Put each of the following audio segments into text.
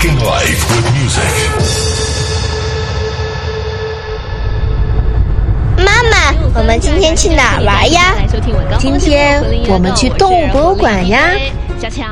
Rocking life with music。 妈妈，我们今天去哪儿玩呀？ 今天我们去动物博物馆呀。 小强，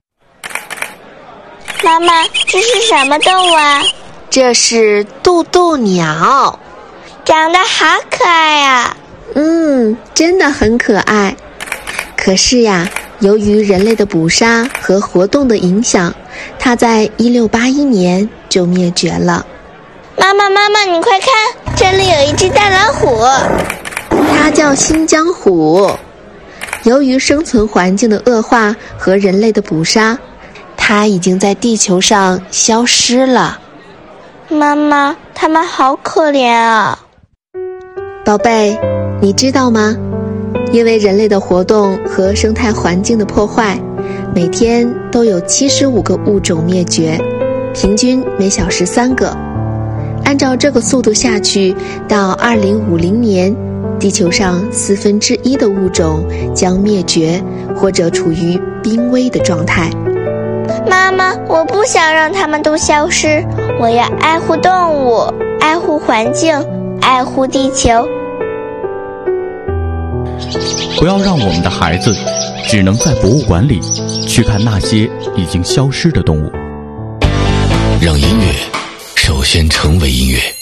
妈妈，这是什么动物啊？ 这是渡渡鸟， 长得好可爱啊。 真的很可爱。可是呀，由于人类的捕杀和活动的影响，它在1681年就灭绝了。 妈妈，你快看，这里有一只大老虎。 它叫新疆虎。由于生存环境的恶化和人类的捕杀，它已经在地球上消失了。 妈妈，它们好可怜啊。 宝贝，你知道吗？因为人类的活动和生态环境的破坏，每天都有75个物种灭绝，平均每小时3个。按照这个速度下去，到2050年，地球上1/4的物种将灭绝或者处于濒危的状态。 妈妈，我不想让它们都消失，我要爱护动物，爱护环境，爱护地球。 不要让我们的孩子只能在博物馆里去看那些已经消失的动物。 让音乐首先成为音乐。